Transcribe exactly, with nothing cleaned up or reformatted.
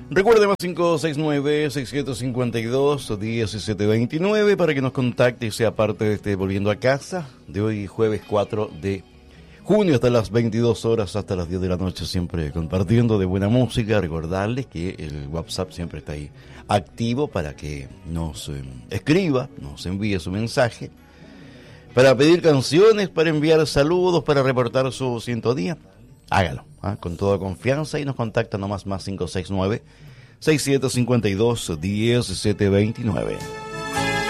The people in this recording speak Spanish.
Recuerde más cinco seis nueve, seis siete cinco dos, uno siete dos nueve para que nos contacte y sea parte de este Volviendo a Casa de hoy jueves cuatro de junio hasta las veintidós horas, hasta las diez de la noche, siempre compartiendo de buena música. Recordarles que el WhatsApp siempre está ahí activo para que nos eh, escriba, nos envíe su mensaje, para pedir canciones, para enviar saludos, para reportar su sintonía. Hágalo, ¿eh? Con toda confianza y nos contacta nomás más cinco seis nueve, seis siete cinco dos, uno siete dos nueve.